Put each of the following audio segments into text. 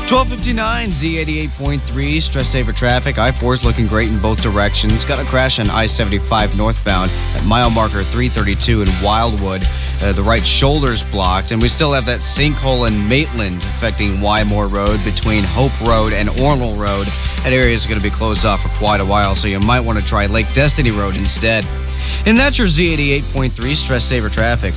12:59, Z88.3, stress saver traffic. I-4 is looking great in both directions. Got a crash on I-75 northbound at mile marker 332 in Wildwood. The right shoulder's blocked, and we still have that sinkhole in Maitland affecting Wymore Road between Hope Road and Ornell Road. That area is going to be closed off for quite a while, so you might want to try Lake Destiny Road instead. And that's your Z88.3 stress saver traffic.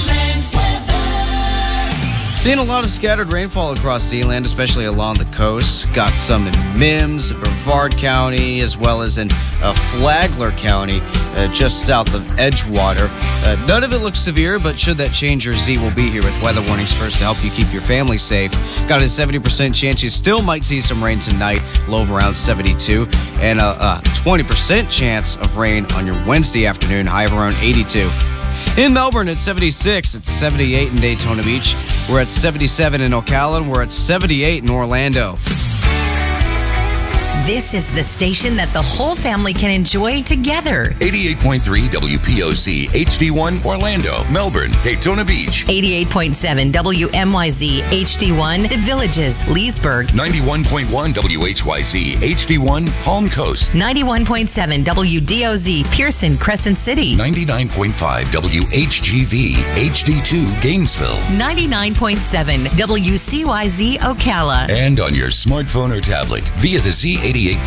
Seeing a lot of scattered rainfall across Zeeland, especially along the coast. Got some in Mims, Brevard County, as well as in Flagler County, just south of Edgewater. None of it looks severe, but should that change, your Z will be here with weather warnings first to help you keep your family safe. Got a 70% chance you still might see some rain tonight, low of around 72, and a 20% chance of rain on your Wednesday afternoon, high of around 82. In Melbourne, it's 76. It's 78 in Daytona Beach. We're at 77 in Ocala, and we're at 78 in Orlando. This is the station that the whole family can enjoy together. 88.3 WPOC HD1 Orlando, Melbourne, Daytona Beach. 88.7 WMYZ HD1 The Villages, Leesburg. 91.1 WHYZ HD1 Palm Coast. 91.7 WDOZ Pearson, Crescent City. 99.5 WHGV HD2 Gainesville. 99.7 WCYZ Ocala. And on your smartphone or tablet via the Z88